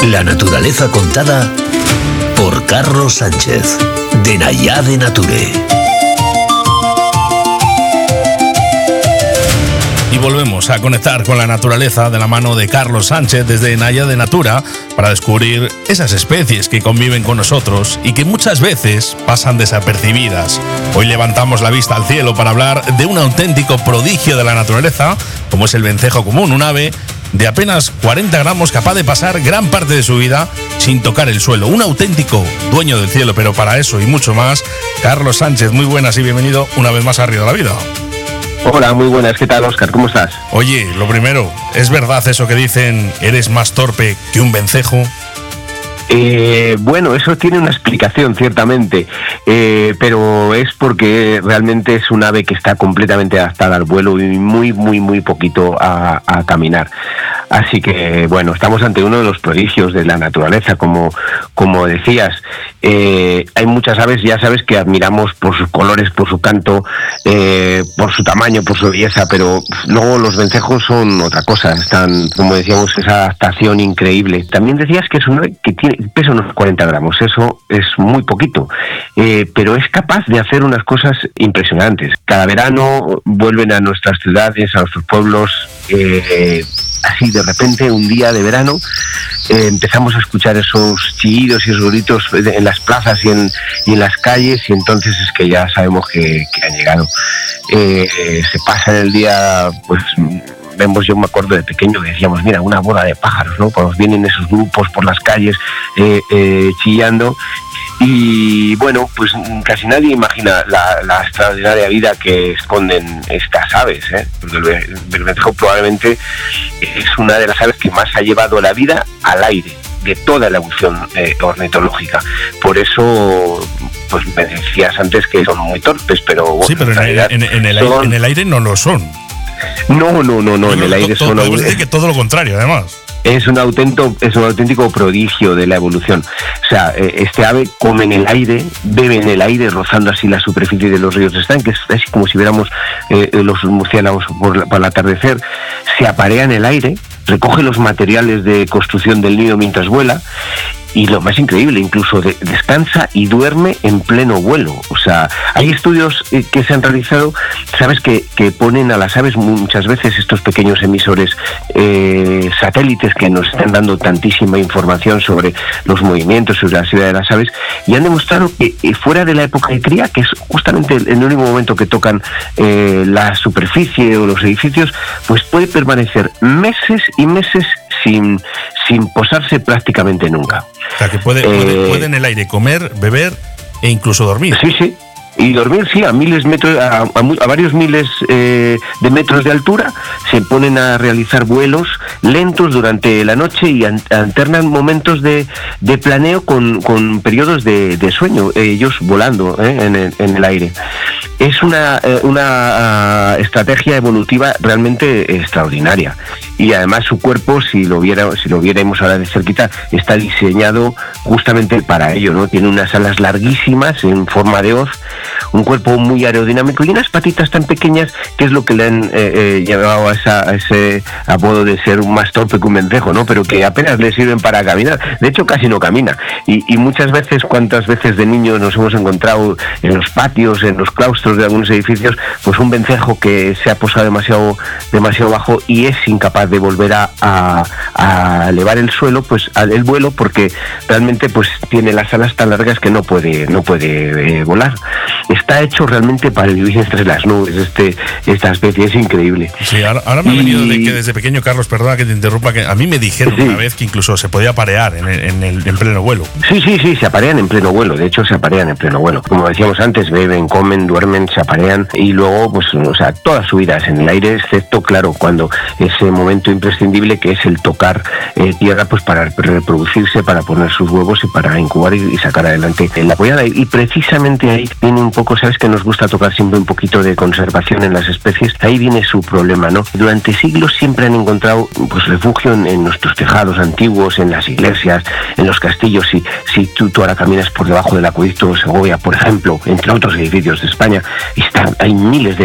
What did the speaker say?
La naturaleza contada por Carlos Sánchez, de Nayá de Nature. Y volvemos a conectar con la naturaleza de la mano de Carlos Sánchez desde Nayá de Natura para descubrir esas especies que conviven con nosotros y que muchas veces pasan desapercibidas. Hoy levantamos la vista al cielo para hablar de un auténtico prodigio de la naturaleza, como es el vencejo común, un ave de apenas 40 gramos capaz de pasar gran parte de su vida sin tocar el suelo. Un auténtico dueño del cielo, pero para eso y mucho más, Carlos Sánchez, muy buenas y bienvenido una vez más a Río de la Vida. Hola, muy buenas. ¿Qué tal, Óscar? ¿Cómo estás? Oye, lo primero, ¿es verdad eso que dicen, eres más torpe que un vencejo? Bueno, eso tiene una explicación, ciertamente, pero es porque realmente es un ave que está completamente adaptada al vuelo y muy poquito a caminar. Así que, bueno, estamos ante uno de los prodigios de la naturaleza, como decías. Hay muchas aves, ya sabes, que admiramos por sus colores, por su canto, por su tamaño, por su belleza, pero luego los vencejos son otra cosa. Están, como decíamos, esa adaptación increíble. También decías que es un ave que pesa unos 40 gramos, eso es muy poquito, pero es capaz de hacer unas cosas impresionantes. Cada verano vuelven a nuestras ciudades, a nuestros pueblos, así de repente, un día de verano, empezamos a escuchar esos chillidos y esos gritos en las plazas y en las calles, y entonces es que ya sabemos que han llegado. Se pasa el día, pues vemos, yo me acuerdo de pequeño que decíamos, mira, una boda de pájaros, ¿no? Cuando vienen esos grupos por las calles chillando. Y bueno, pues casi nadie imagina la extraordinaria vida que esconden estas aves, porque el vencejo probablemente es una de las aves que más ha llevado la vida al aire de toda la evolución ornitológica. Por eso, pues me decías antes que son muy torpes, pero bueno, sí, pero en el aire no lo son. No, en el aire son... Podemos decir que todo lo contrario, además. Es un auténtico prodigio de la evolución. O sea, este ave come en el aire, bebe en el aire, rozando así la superficie de los ríos de estanques, así como si viéramos los murciélagos por el atardecer. Se aparea en el aire, recoge los materiales de construcción del nido mientras vuela, y lo más increíble, incluso descansa y duerme en pleno vuelo. O sea, hay estudios que se han realizado, sabes, que ponen a las aves muchas veces estos pequeños emisores satélites que nos están dando tantísima información sobre los movimientos, sobre la vida de las aves, y han demostrado que fuera de la época de cría, que es justamente el único momento que tocan la superficie o los edificios, pues puede permanecer meses y meses sin posarse prácticamente nunca. O sea, que puede en el aire comer, beber e incluso dormir. Sí. Y dormir, sí, a varios miles de metros de altura. Se ponen a realizar vuelos lentos durante la noche y alternan momentos de planeo con periodos de sueño, ellos volando en el aire. Es una estrategia evolutiva realmente extraordinaria. Y además su cuerpo, si lo viéramos ahora de cerquita, está diseñado justamente para ello, ¿no? Tiene unas alas larguísimas en forma de hoz, un cuerpo muy aerodinámico y unas patitas tan pequeñas, que es lo que le han llevado a ese apodo de ser más torpe que un vencejo, ¿no? Pero que apenas le sirven para caminar. De hecho, casi no camina. Y muchas veces, cuántas veces de niños nos hemos encontrado en los patios, en los claustros de algunos edificios, pues un vencejo que se ha posado demasiado bajo y es incapaz de volver a elevar el vuelo, porque realmente pues tiene las alas tan largas que no puede volar. Está hecho realmente para vivir entre las nubes. Esta especie es increíble. Sí, ahora me ha venido de que desde pequeño, Carlos, perdona que te interrumpa, que a mí me dijeron una vez que incluso se podía aparear en pleno vuelo. Sí, se aparean en pleno vuelo. De hecho, se aparean en pleno vuelo. Como decíamos antes, beben, comen, duermen, se aparean, y luego, pues, o sea, toda su vida es en el aire, excepto, claro, cuando ese momento imprescindible que es el tocar tierra, pues para reproducirse, para poner sus huevos y para incubar y sacar adelante la pollada. Y precisamente ahí viene un poco, sabes que nos gusta tocar siempre un poquito de conservación en las especies, ahí viene su problema, ¿no? Durante siglos siempre han encontrado pues refugio en nuestros tejados antiguos, en las iglesias, en los castillos. Si tú ahora caminas por debajo del acueducto de Segovia, por ejemplo, entre otros edificios de España, hay miles de